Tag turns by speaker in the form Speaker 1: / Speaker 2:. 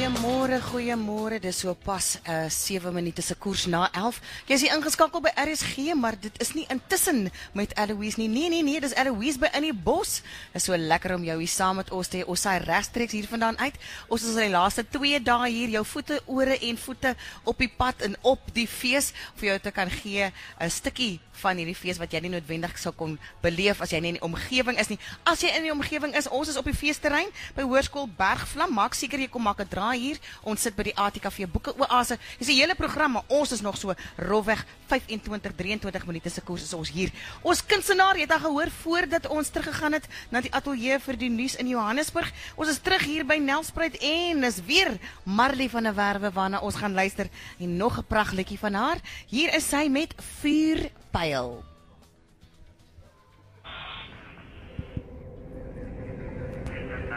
Speaker 1: Goeiemôre, dis so pas 7 minute se koers na 11. Jy is hier ingeskakel by RSG, maar dit is nie intussen met Eloise nie. Nee, dis Eloise by in die bos. Is so lekker om jou hier saam met ons te hê. Ons saai regstreeks hier vandaan uit. Ons is in die laaste 2 dae hier, jou voete, ore en voete op die pad en op die fees vir jou te kan gee 'n stukkie van hierdie fees wat jy nie noodwendig sou kon beleef as jy nie in die omgewing is nie. As jy in die omgewing is, ons is op die feesterrein by Hoërskool Bergvlam. Maak seker jy kom maak 'n draai hier. Ons sit by die ATKV Boeke Oase. Dis 'n hele program, maar ons is nog so rofweg 25-23 minute se koers is ons hier. Ons kunstenaar, jy het al gehoor voordat ons teruggegaan het na die ateljee vir die nuus in Johannesburg. Ons is terug hier by Nelspruit en is weer Marley van der Werwe waarna ons gaan luister en nog 'n pragliedjie van haar. Hier is sy met Vuurpyl.